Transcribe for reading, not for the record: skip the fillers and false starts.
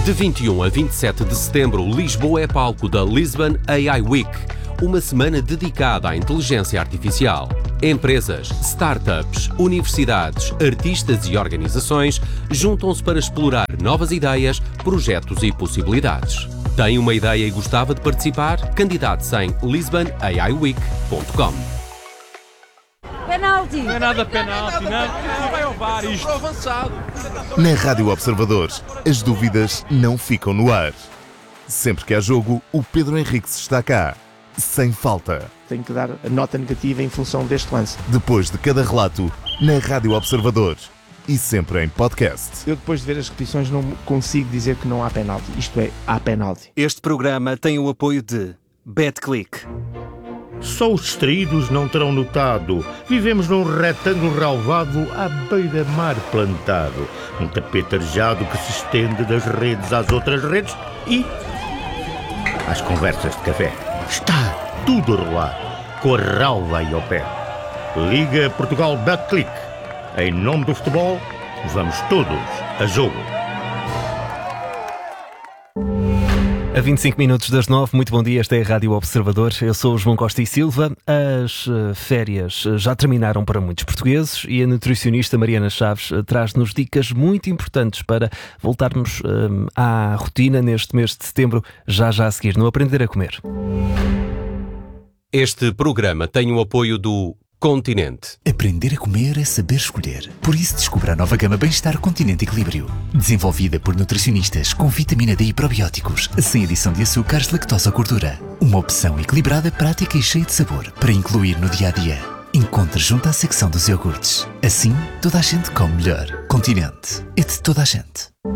De 21 a 27 de setembro, Lisboa é palco da Lisbon AI Week, uma semana dedicada à inteligência artificial. Empresas, startups, universidades, artistas e organizações juntam-se para explorar novas ideias, projetos e possibilidades. Tem uma ideia e gostava de participar? Candidate-se em lisbonaiweek.com. Penalti! Não é nada penalti, não vai ao VAR isto. Avançado. Na Rádio Observadores, as dúvidas não ficam no ar. Sempre que há jogo, o Pedro Henriques está cá, sem falta. Tenho que dar a nota negativa em função deste lance. Depois de cada relato, na Rádio Observadores e sempre em podcast. Eu, depois de ver as repetições, não consigo dizer que não há penalti. Isto é, há penalti. Este programa tem o apoio de BetClick. Só os distraídos não terão notado. Vivemos num retângulo relvado à beira-mar plantado. Um tapete arejado que se estende das redes às outras redes e às conversas de café. Está tudo a rolar, com a relva aí ao pé. Liga Portugal BetClick. Em nome do futebol, vamos todos a jogo. A 25 minutos das 9, muito bom dia, esta é a Rádio Observador, eu sou o João Costa e Silva. As férias já terminaram para muitos portugueses e a nutricionista Mariana Chaves traz-nos dicas muito importantes para voltarmos à rotina neste mês de setembro, já a seguir, no Aprender a Comer. Este programa tem o apoio do Continente. Aprender a comer é saber escolher. Por isso descubra a nova gama Bem-Estar Continente Equilíbrio. Desenvolvida por nutricionistas com vitamina D e probióticos, sem adição de açúcares, lactose ou gordura. Uma opção equilibrada, prática e cheia de sabor para incluir no dia-a-dia. Encontre junto à secção dos iogurtes. Assim, toda a gente come melhor. Continente. É de toda a gente.